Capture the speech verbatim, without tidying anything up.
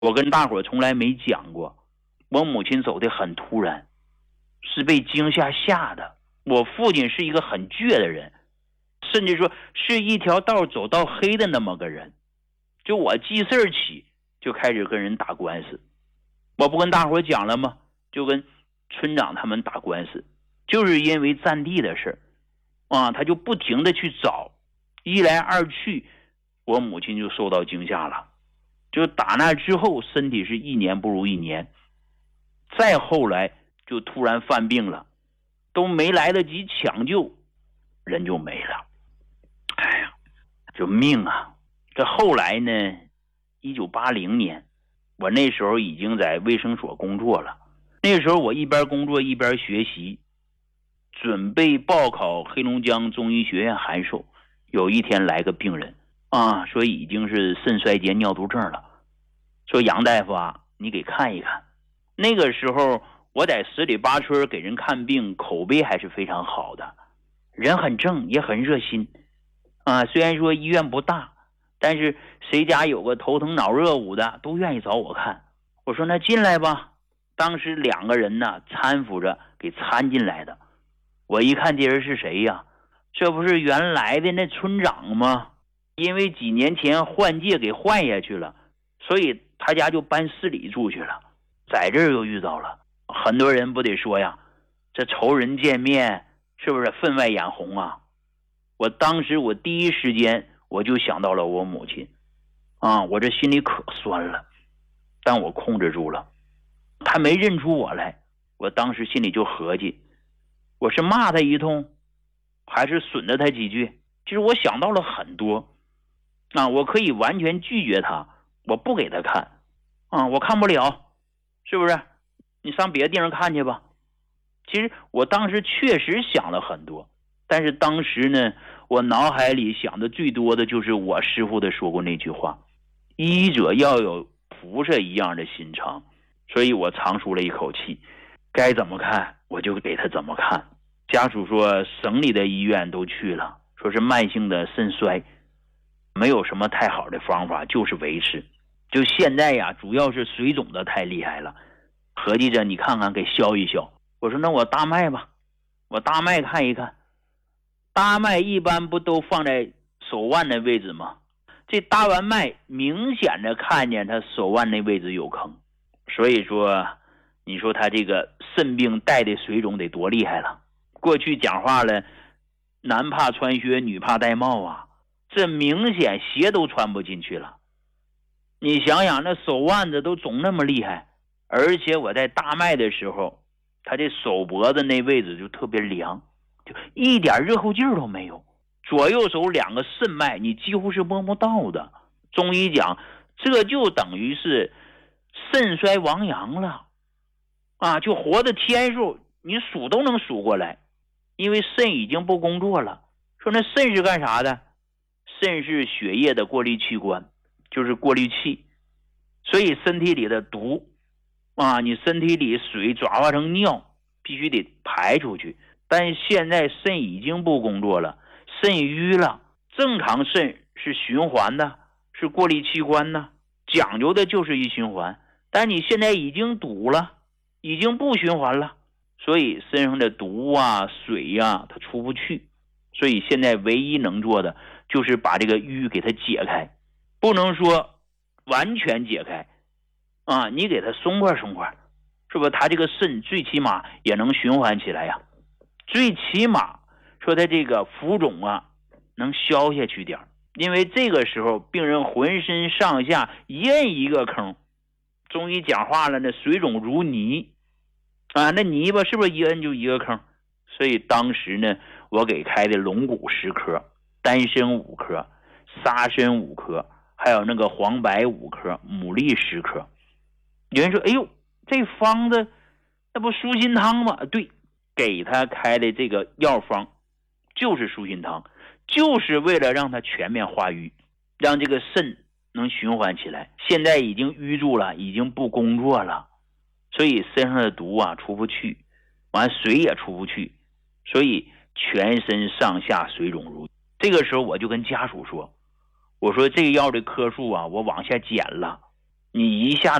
我跟大伙从来没讲过，我母亲走得很突然，是被惊吓吓的。我父亲是一个很倔的人，甚至说是一条道走到黑的那么个人。就我记事儿起就开始跟人打官司，我不跟大伙讲了吗？就跟村长他们打官司，就是因为占地的事啊，他就不停的去找，一来二去，我母亲就受到惊吓了。就打那之后，身体是一年不如一年，再后来就突然犯病了，都没来得及抢救，人就没了。哎呀，这命啊！这后来呢，一九八零年，我那时候已经在卫生所工作了。那时候我一边工作一边学习，准备报考黑龙江中医学院函授。有一天来个病人啊，说已经是肾衰竭尿毒症了，说杨大夫啊，你给看一看。那个时候我在十里八村给人看病，口碑还是非常好的，人很正也很热心啊。虽然说医院不大，但是谁家有个头疼脑热捂的都愿意找我看。我说那进来吧。当时两个人呢搀扶着给搀进来的。我一看这人是谁呀？这不是原来的那村长吗？因为几年前换届给换下去了，所以他家就搬市里住去了。在这儿又遇到了，很多人不得说呀，这仇人见面是不是分外眼红啊？我当时我第一时间我就想到了我母亲啊，我这心里可酸了，但我控制住了。他没认出我来，我当时心里就合计，我是骂他一通还是损了他几句。其实我想到了很多啊，我可以完全拒绝他，我不给他看啊，我看不了，是不是？你上别的地方看去吧。其实我当时确实想了很多，但是当时呢，我脑海里想的最多的就是我师父的说过那句话，医者要有菩萨一样的心肠。所以我长舒了一口气，该怎么看我就给他怎么看。家属说省里的医院都去了，说是慢性的肾衰，没有什么太好的方法，就是维持。就现在呀，主要是水肿的太厉害了，合计着你看看给消一消。我说那我搭脉吧，我搭脉看一看。搭脉一般不都放在手腕的位置吗？这搭完脉明显的看见他手腕那位置有坑，所以说你说他这个肾病带的水肿得多厉害了。过去讲话了，男怕穿靴女怕戴帽啊，这明显鞋都穿不进去了。你想想那手腕子都肿那么厉害，而且我在搭脉的时候，他这手脖子那位置就特别凉，就一点热乎劲儿都没有。左右手两个肾脉你几乎是摸不到的。中医讲这就等于是肾衰亡阳了啊，就活的天数你数都能数过来，因为肾已经不工作了。说那肾是干啥的？肾是血液的过滤器官，就是过滤器。所以身体里的毒啊，你身体里水转化成尿必须得排出去，但现在肾已经不工作了，肾淤了。正常肾是循环的，是过滤器官呢，讲究的就是一循环，但你现在已经堵了，已经不循环了，所以身上的毒啊水呀、啊、它出不去。所以现在唯一能做的就是把这个淤给它解开，不能说完全解开啊，你给它松快松快，是不是？它这个肾最起码也能循环起来呀，最起码说它这个浮肿啊能消下去点。因为这个时候病人浑身上下一摁一个坑，中医讲话了，那水肿如泥啊，那泥巴是不是一摁就一个坑？所以当时呢，我给开的龙骨十颗，丹参五颗，沙参五颗，还有那个黄白五颗，牡蛎十颗。有人说哎呦，这方子那不舒心汤吗？对，给他开的这个药方就是舒心汤，就是为了让他全面化瘀，让这个肾能循环起来。现在已经淤住了，已经不工作了，所以身上的毒啊出不去，完水也出不去，所以全身上下水肿如。这个时候我就跟家属说，我说这个药的颗数啊我往下减了你一下